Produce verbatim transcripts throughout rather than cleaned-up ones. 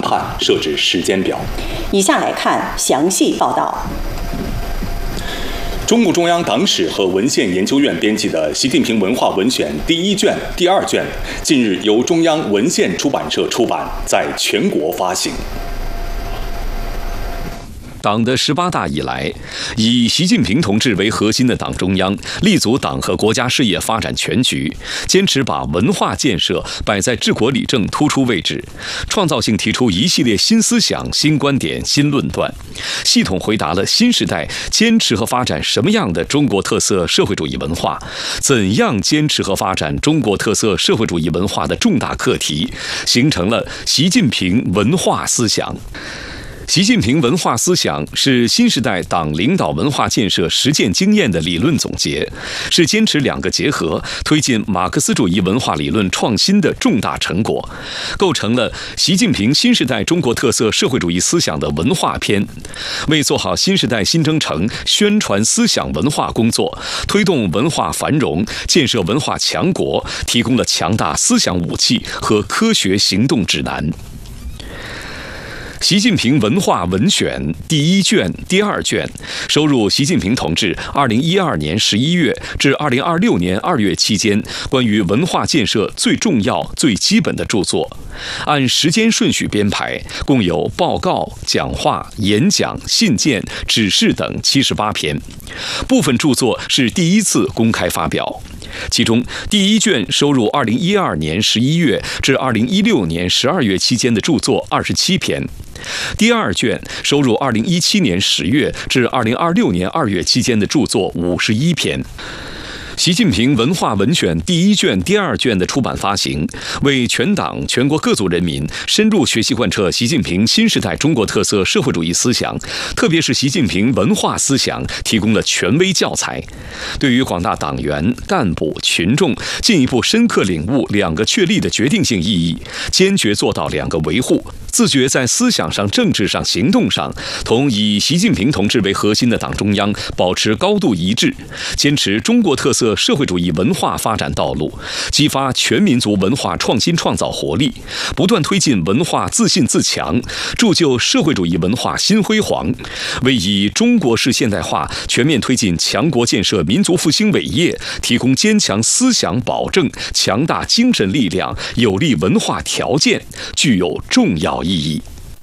汉设置时间表。 以下来看详细报道。 中共中央党史和文献研究院编辑的《习近平文化文选》第一卷、第二卷，近日由中央文献出版社出版，在全国发行。 党的十八大以来，以习近平同志为核心的党中央立足党和国家事业发展全局，坚持把文化建设摆在治国理政突出位置，创造性提出一系列新思想、新观点、新论断，系统回答了新时代坚持和发展什么样的中国特色社会主义文化，怎样坚持和发展中国特色社会主义文化的重大课题，形成了习近平文化思想。习近平文化思想是新时代党领导文化建设实践经验的理论总结，是坚持两个结合，推进马克思主义文化理论创新的重大成果，构成了习近平新时代中国特色社会主义思想的文化篇，为做好新时代新征程宣传思想文化工作，推动文化繁荣、建设文化强国，提供了强大思想武器和科学行动指南。习近平文化文选第一卷、第二卷收入习近平同志二零一二年十一月至二零二六年二月期间关于文化建设最重要、最基本的著作，按时间顺序编排，共有报告、讲话、演讲、信件、指示等七十八篇，部分著作是第一次公开发表。其中，第一卷收入二零一二年十一月至二零一六年十二月期间的著作二十七篇，第二卷收入二零一七年十月至二零二六年二月期间的著作五十一篇。习近平文化文选第一卷、第二卷的出版发行，为全党全国各族人民深入学习贯彻习近平新时代中国特色社会主义思想，特别是习近平文化思想提供了权威教材，对于广大党员、干部、群众进一步深刻领悟两个确立的决定性意义，坚决做到两个维护，自觉在思想上、政治上、行动上同以习近平同志为核心的党中央保持高度一致，坚持中国特色社会主义文化发展道路，激发全民族文化创新创造活力，不断推进文化自信自强，铸就社会主义文化新辉煌，为以中国式现代化全面推进强国建设民族复兴伟业提供坚强思想保证、强大精神力量、有利文化条件，具有重要意义。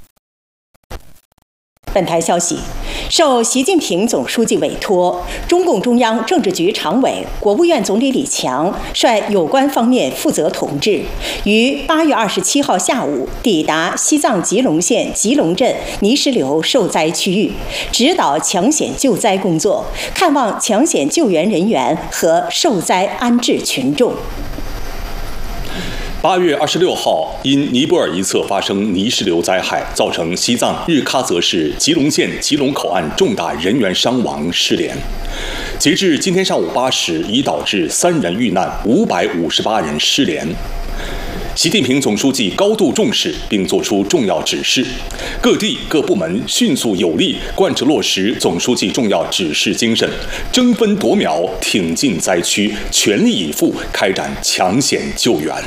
本台消息，受习近平总书记委托，中共中央政治局常委、国务院总理李强率有关方面负责同志，于八月二十七号下午抵达西藏吉隆县吉隆镇泥石流受灾区域，指导抢险救灾工作，看望抢险救援人员和受灾安置群众。 八月二十六号，因尼泊尔一侧发生泥石流灾害，造成西藏日喀则市吉隆县吉隆口岸重大人员伤亡失联。截至今天上午八时，已导致三人遇难，五百五十八人失联。习近平总书记高度重视，并作出重要指示，各地各部门迅速有力贯彻落实总书记重要指示精神，争分夺秒挺进灾区，全力以赴开展抢险救援。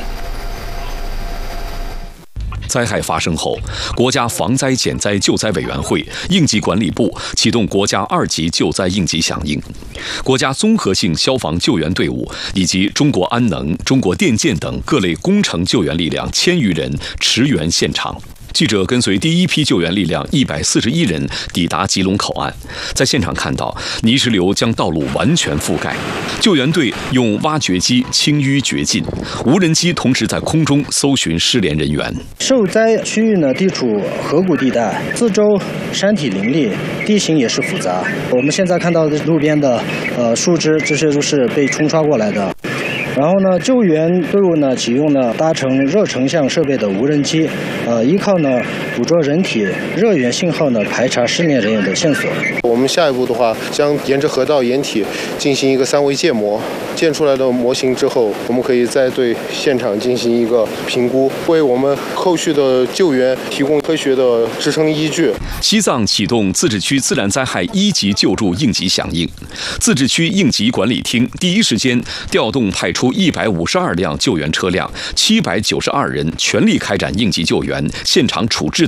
灾害发生后，国家防灾减灾救灾委员会、应急管理部启动国家二级救灾应急响应，国家综合性消防救援队伍以及中国安能、中国电建等各类工程救援力量千余人驰援现场。记者跟随第一批救援力量一百四十一人抵达吉隆口岸，在现场看到泥石流将道路完全覆盖，救援队用挖掘机清淤掘尽，无人机同时在空中搜寻失联人员。 受灾区域呢，地处河谷地带，四周山体林立，地形也是复杂。我们现在看到的路边的呃树枝，这些都是被冲刷过来的。然后呢，救援队伍呢启用呢搭乘热成像设备的无人机，呃，依靠呢捕捉人体热源信号呢排查失联人员的线索。 我们下一步的话，将沿着河道掩体进行一个三维建模，建出来的模型之后，我们可以再对现场进行一个评估，为我们后续的救援提供科学的支撑依据。 西藏启动自治区自然灾害一级救助应急响应，自治区应急管理厅第一时间调动派出一百五十二辆救援车辆，七百九十二人全力开展应急救援，现场处置。